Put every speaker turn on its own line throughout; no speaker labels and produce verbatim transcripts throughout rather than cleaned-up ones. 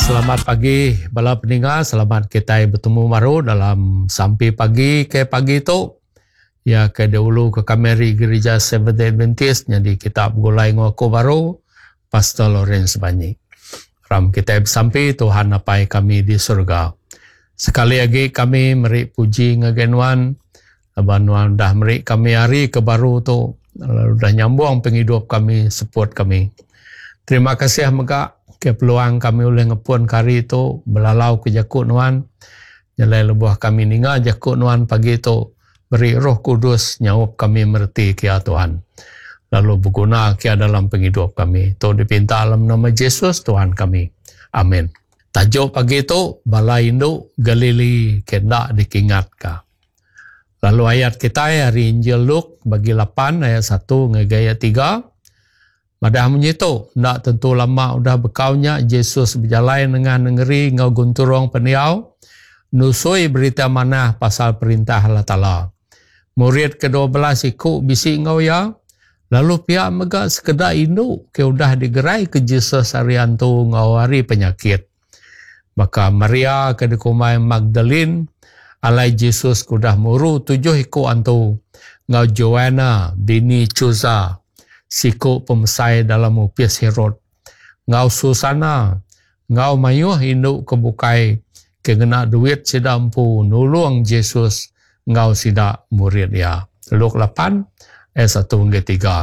Selamat pagi bala pendengar, selamat kita bertemu baru dalam Sampai Pagi ke Pagi tu. Ya, ke dahulu ke kameri gereja Seventh Day Adventist, jadi kita bergulai ngaku baru Pastor Lawrence Banyi. Ram kita sampai Tuhan napai kami di surga. Sekali lagi kami meri puji ngagenwan, abanwan dah meri kami hari ke baru tu, lalu dah nyambung penghidup kami, support kami. Terima kasih mega ke peluang kami oleh ngepun kari itu belalau ke jakut nuan nyalai lebuah kami ninga jakut nuan pagi itu beri Roh Kudus nyawap kami merti kia Tuhan lalu berguna kia dalam penghidup kami itu dipinta dalam nama Yesus Tuhan kami, amin. Tajuk pagi itu bala induk Galili kena dikingat ka. Lalu ayat kita hari Injil Luk bagi lapan ayat satu ngegaya tiga. Madah menyitu, nak tentu lama udah bekaunya Yesus berjalan dengan negeri ngau gunturong peniau, nusui berita manah pasal perintah Allah Ta'ala. Murid kedua belas ikut bisi ngau ya, lalu pihak mega sekedar induk ke udah digerai ke Yesus harian tu ngau hari penyakit. Maka Maria ke dikumai Magdalene, alai Yesus kudah muru tujuh ikut antu, ngau Joanna bini Chuza, siku pemesai dalam upis Herod. Ngau Susana, ngau mayuh induk kebukai kegena duit sida empu nulung Yesus ngau sida murid ya. Luk lapan ayat satu hingga tiga.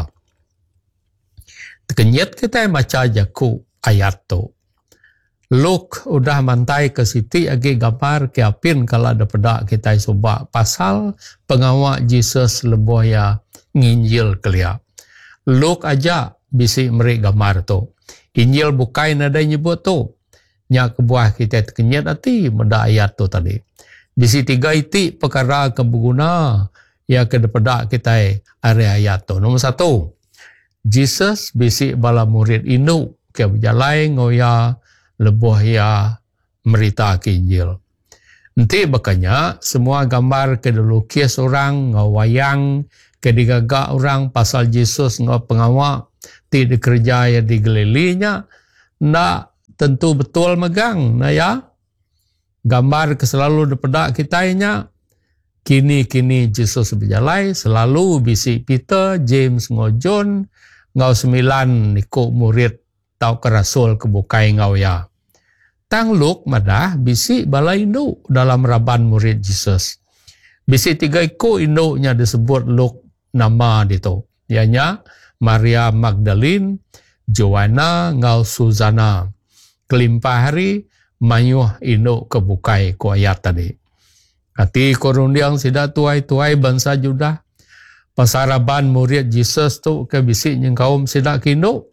Kenyat kita baca jaku ayat tu. Luk udah mantai ke siti agi gambar ke apin kalau ada pedak kita subak pasal pengawak Yesus lebuh ya nginjil kelia. Luk aja bisi meri gambar tu. Injil bukai nada nyebut tu. Nyak kebuah kita kenyat hati menda ayat tu tadi. Bisi tiga iti perkara kebeguna ya kedepada kita area ayat tu. Nombor satu, Jesus bisi bala murid induk ke berjalai ngoya lebuh ya merita ke Injil. Nanti bakanya semua gambar kedelukis orang ngawayang kedigagak orang pasal Yesus ngau pengawak ti dikerja ya di Galilinya ndak tentu betul megang nah ya gambar ke selalu depedak kitanya kini-kini Yesus berjalai selalu bisi Peter, James ngau John ngau sembilan ikut murid tau ke rasul kebukai ngau ya tang Luk madah bisi bala induk dalam raban murid Yesus. Bisi tiga ikut induknya disebut Luk nama itu, ianya Maria Magdalene, Joanna, ngau Susana. Kelimpah hari mayuh induk kebukai ku ayat tadi. Hati korundiang sida tuai-tuai bangsa Judah. Pasaraban murid Yesus tu ke bisik yang kaum sida kinduk.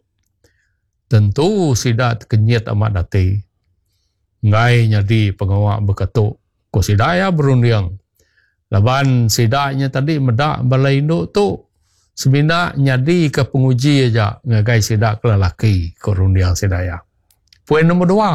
Tentu sida kenyit amat hati. Ngai nyadi pengawak berketuk. Ku sida ya berundiang. Laban sidaknya tadi medak balai induk tu sebina nyadi ke penguji aja ngagai sidak lelaki korundiang sidaya. Poin nombor dua.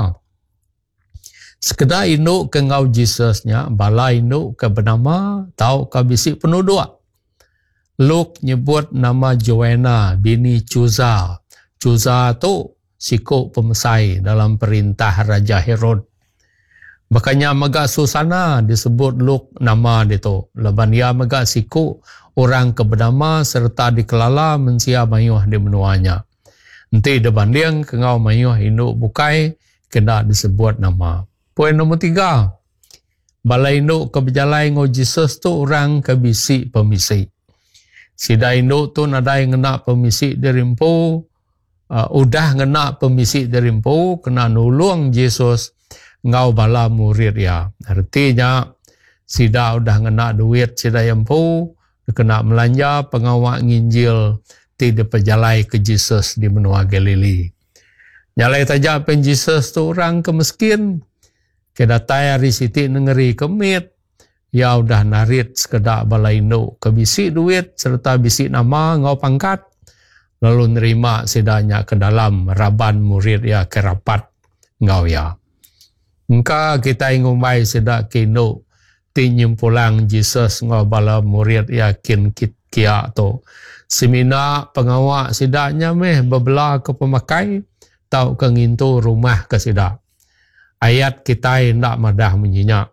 Sekedar induk ke ngau Jesusnya balai induk ke bernama tau ke bisik penduduk. Luk nyebut nama Joanna bini Chuza. Chuza tu siku pemesai dalam perintah Raja Herod. Makanya mega Susana disebut Luk nama itu. Leban ia mega siku orang kebernama serta dikelala mensia mayuh di menuanya. Nanti dibanding ke ngau mayuh induk bukai kena disebut nama. Poin nombor tiga. Balai induk keberjalai ngau Yesus tu orang kebisi pemisi. Sida induk tu nadai ngena pemisi dirimpu. Uh, udah ngena pemisi dirimpu kena nulung Yesus ngau bala murid ya. Artinya sida udah ngena duit sida empu kena melanja pengawak nginjil tidak perjalai ke Yesus di benua Galili. Nyalai taja pen Yesus tu orang kemiskin kedatai hari siti negeri kemit ya udah narit sekedak bala induk ke bisi duit serta bisi nama ngau pangkat lalu nerima sidanya ke dalam raban murid ya kerapat ngau ya. Engka kita ingumai sedak kino tinyimpulang Yesus ngobala murid yakin kit kia tu. Semina pengawak sidaknya meh bebelah ke pemakai tau ke ngintu rumah ke sidak. ayat kita ndak madah menyenyak.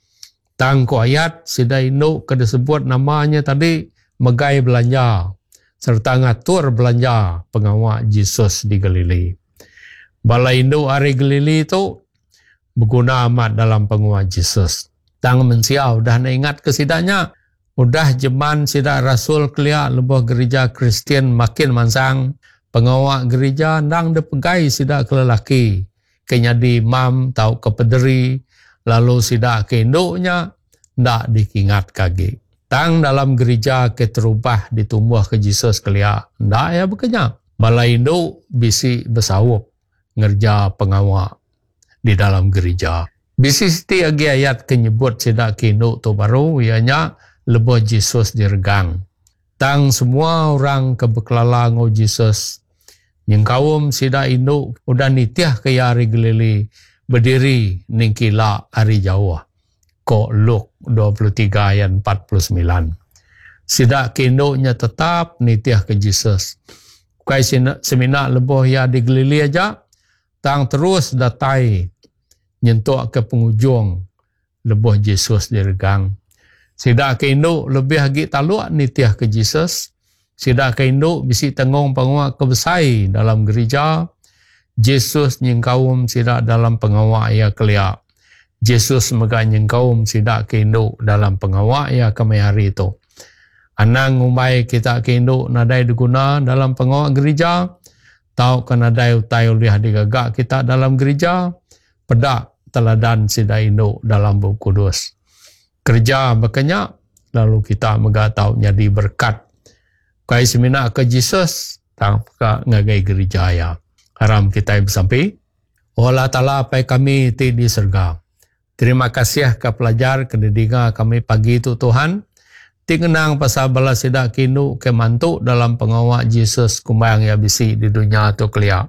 Tang ko ayat sida induk kada sebut namanya tadi megai belanja serta ngatur belanja pengawak Yesus di Galili. Bala induk hari Galili itu berguna amat dalam pengawak Yesus. Tang mensiau dah nak ingat ke sidanya. Udah jeman sida rasul kelia lebuh gereja Kristian makin mansang. Pengawak gereja nang depegai sida ke lelaki. Kenyadi imam tau ke pederi. Lalu sida ke induknya ndak dikingat kagi. Tang dalam gereja ke terubah ditumbuh ke Yesus kelia. Ndak ya bekenya. Bala induk bisi bersawup ngerja pengawak di dalam gereja. Bisi siti agi ayat kenyebut sida ke induk tu baru ianya lebuh Yesus diregang. Tang semua orang kebekelala ngau Yesus. Yang kaum sida induk udah nitiah ke hari Galili berdiri ningkila hari Jawa. Ko Luk dua puluh tiga ayat empat puluh sembilan. Sida ke induknya tetap nitiah ke Yesus. Kai semina lebuh ya di Galili aja. Tang terus datai nyentuk ke penghujung lebuh Yesus diregang. Sida ke induk lebih lagi taluk nitiah ke Yesus. Sida ke induk bisi tengong pengawak kebesai dalam gereja. Yesus nyengkaum sida dalam pengawak ia kelia. Yesus mega nyengkaum sida ke induk dalam pengawak ia kemai hari itu. Anang umbai kita ke induk nadai diguna dalam pengawak gereja. Tau ke nadai utai uliah digagak kita dalam gereja. Pedak teladan sida induk dalam Buku Kudus. Kerja berkenyak, lalu kita megatau jadi berkat. Kai semina ke Yesus, tak ngagai gereja ya. Haram kita bersampai. Allah Ta'ala pai kami ti di surga. Terima kasih ke pelajar, ke didiga kami pagi itu Tuhan. Ti kenang pasal bala sida kinu ke mantuk dalam pengawak Yesus kumbayang ya bisi di dunia tu kelia.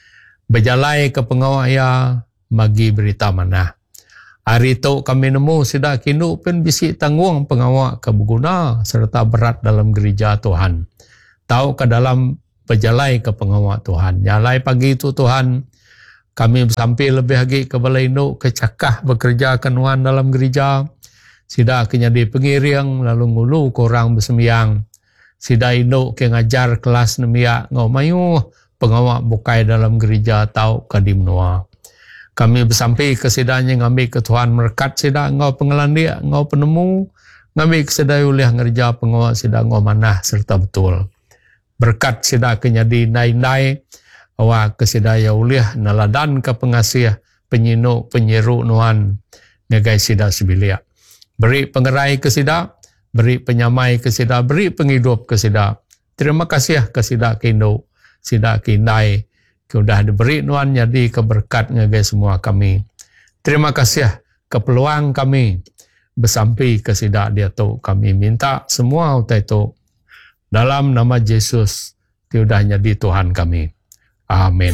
Berjalai ke pengawak ya, bagi berita mana. Hari itu kami nemu sida kinu pun bisi tanggung pengawak kebeguna serta berat dalam gereja Tuhan. Tahu ke dalam berjalai ke pengawak Tuhan. Jalai pagi itu Tuhan, kami sampai lebih lagi ke balai induk, ke cakah bekerja kenuan dalam gereja. Sida kenyadi pengiring, lalu ngulu korang bersembiang. Sida induk ke ngajar kelas nemiak ngau mayu, pengawak bukai dalam gereja tahu kadim noa. Kami bersampai ke sidanya ngambil ke Tuhan merkat sida ngau pengelandia, ngau penemu, ngambil ke sida uliah ngerja pengawak sida ngau manah serta betul. Berkat sida kenyadi nai-nai, awak ke sida ya uliah naladan ke pengasih penyinuk penyeru nuan ngegai sida sebilia. Beri pengerai ke sida, beri penyamai ke sida, beri penghidup ke sida. Terima kasih ke sida kindo, sida kindai. Sudah diberi nuan jadi keberkat ngagai semua kami. Terima kasih ke peluang kami bersampai ke sida dia tu. Kami minta semua utai tu dalam nama Yesus sudah jadi Tuhan kami. Amin.